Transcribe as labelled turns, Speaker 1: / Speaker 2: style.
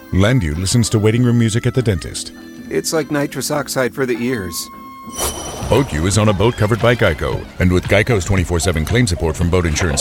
Speaker 1: Landu listens to waiting room music at the dentist.
Speaker 2: It's like nitrous oxide for the ears.
Speaker 1: Boat U is on a boat covered by Geico. And with Geico's 24/7 claim support from boat insurance